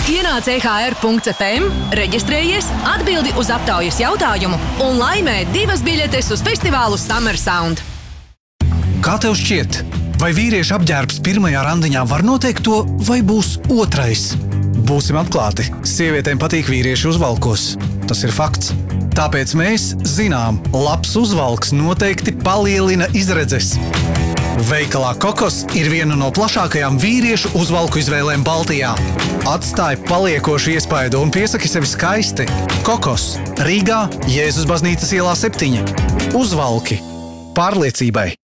Ienāc EHR.FM, reģistrējies, atbildi uz aptaujas jautājumu un laimē 2 biļetes uz festivālu Summer Sound. Kā tev šķiet, vai vīrieša apģērbs pirmajā randiņā var noteikt to, vai būs otrais? Būsim atklāti, sievietēm patīk vīrieši uzvalkos. Tas ir fakts. Tāpēc mēs zinām, labs uzvalks noteikti palielina izredzes. Veikalā Kokos ir viena no plašākajām vīriešu uzvalku izvēlēm Baltijā. Atstāj paliekošu iespaidu un piesaki sevi skaisti. Kokos, Rīgā, Jēzus baznīcas ielā 7. Uzvalki pārliecībai.